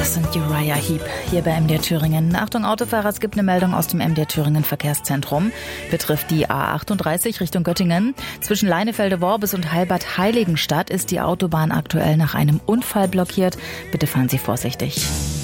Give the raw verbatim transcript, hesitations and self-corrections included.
Das sind Uriah Heep hier bei M D R Thüringen. Achtung Autofahrer, es gibt eine Meldung aus dem M D R Thüringen Verkehrszentrum. Betrifft die A achtunddreißig Richtung Göttingen. Zwischen Leinefelde-Worbis und Heilbad-Heiligenstadt ist die Autobahn aktuell nach einem Unfall blockiert. Bitte fahren Sie vorsichtig.